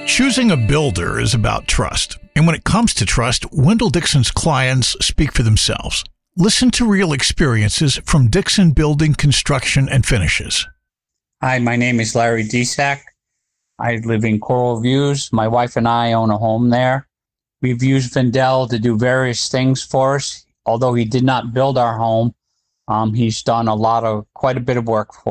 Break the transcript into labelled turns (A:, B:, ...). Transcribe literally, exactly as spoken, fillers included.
A: Choosing a builder is about trust. And when it comes to trust, Wendell Dixon's clients speak for themselves. Listen to real experiences from Dixon Building Construction and Finishes.
B: Hi, my name is Larry Desack. I live in Coral Views. My wife and I own a home there. We've used Wendell to do various things for us. Although he did not build our home, um, he's done a lot of, quite a bit of work for